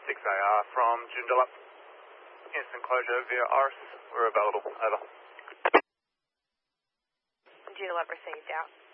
6AR from Joondalup. Instant closure via Iris. We're available. Over. Joondalup received out.